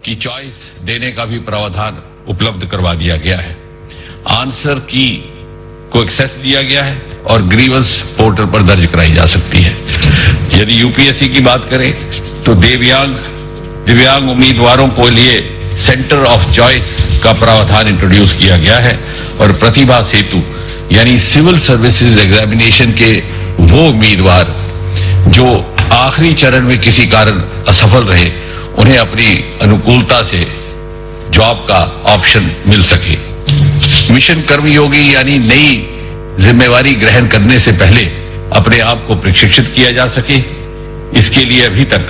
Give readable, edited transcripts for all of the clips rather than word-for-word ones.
की चॉइस देने का भी प्रावधान उपलब्ध करवा दिया गया है। आंसर की को एक्सेस दिया गया है और ग्रीवेंस पोर्टल पर दर्ज कराई जा सकती है। यदि यूपीएससी की बात करें तो दिव्यांग उम्मीदवारों को लिए सेंटर ऑफ चॉइस का प्रावधान इंट्रोड्यूस किया गया है और प्रतिभा सेतु यानी सिविल सर्विसेज एग्जामिनेशन के वो उम्मीदवार जो आखिरी चरण में किसी कारण असफल रहे उन्हें अपनी अनुकूलता से जॉब का ऑप्शन मिल सके। मिशन कर्मयोगी यानी नई जिम्मेवारी ग्रहण करने से पहले अपने आप को प्रशिक्षित किया जा सके। इसके लिए अभी तक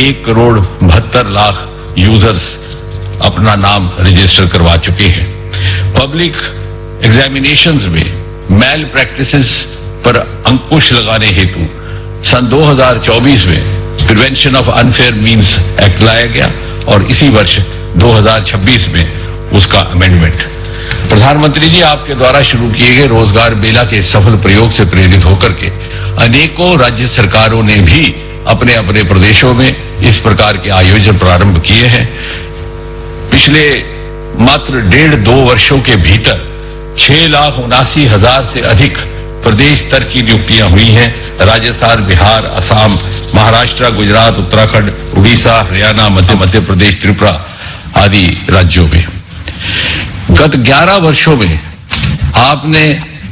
1,72,00,000 यूजर्स अपना नाम रजिस्टर करवा चुके हैं। पब्लिक एग्जामिनेशंस में मैल प्रैक्टिसेस पर अंकुश लगाने हेतु सन 2024 में prevention of unfair means act लाया गया और इसी वर्ष 2026 में उसका अमेंडमेंट। प्रधानमंत्री जी, आपके द्वारा शुरू किए गए रोजगार मेला के सफल प्रयोग से प्रेरित होकर के अनेकों राज्य सरकारों ने भी अपने अपने प्रदेशों में इस प्रकार के आयोजन प्रारंभ किए हैं। पिछले मात्र 1.5-2 वर्षों के भीतर 6,79,000 से अधिक प्रदेश स्तर की नियुक्तियां हुई हैं। राजस्थान, बिहार, असम, महाराष्ट्र, गुजरात, उत्तराखंड, उड़ीसा, हरियाणा, मध्य प्रदेश, त्रिपुरा आदि राज्यों में। गत 11 वर्षों में आपने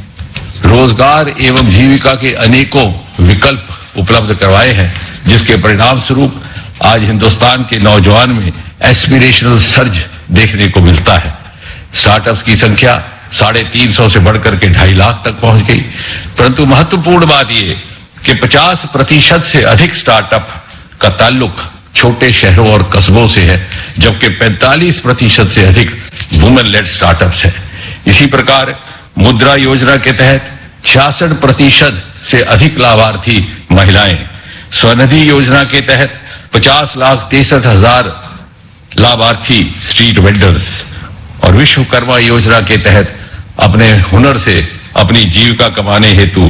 रोजगार एवं जीविका के अनेकों विकल्प उपलब्ध करवाए हैं, जिसके परिणाम स्वरूप आज हिंदुस्तान के नौजवान में एस्पिरेशनल सर्ज देखने को मिलता है। स्टार्टअप्स की संख्या 350 से बढ़कर के 2.5 लाख तक पहुंच गई। परंतु महत्वपूर्ण बात यह कि 50% से अधिक स्टार्टअप का ताल्लुक छोटे शहरों और कस्बों से है, जबकि 45% से अधिक वुमेन लेड स्टार्टअप्स है। इसी प्रकार मुद्रा योजना के तहत 66% से अधिक लाभार्थी महिलाएं, स्वनिधि योजना के तहत 50,63,000 लाभार्थी स्ट्रीट वेंडर्स और विश्वकर्मा योजना के तहत अपने हुनर से अपनी जीविका कमाने हेतु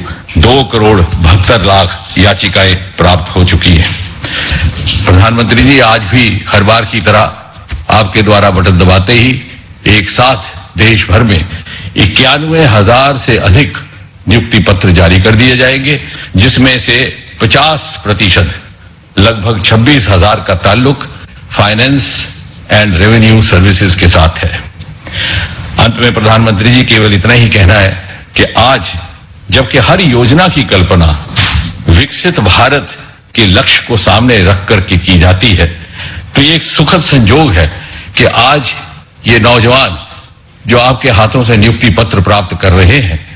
2,72,00,000 याचिकाएं प्राप्त हो चुकी हैं। प्रधानमंत्री जी, आज भी हर बार की तरह आपके द्वारा बटन दबाते ही एक साथ देश भर में 91,000 से अधिक नियुक्ति पत्र जारी कर दिए जाएंगे, जिसमें से 50% लगभग 26,000 का ताल्लुक फाइनेंस एंड रेवेन्यू सर्विसेज के साथ है। अंत में प्रधानमंत्री जी, केवल इतना ही कहना है कि आज जबकि हर योजना की कल्पना विकसित भारत के लक्ष्य को सामने रख करके की जाती है, तो ये एक सुखद संजोग है कि आज ये नौजवान जो आपके हाथों से नियुक्ति पत्र प्राप्त कर रहे हैं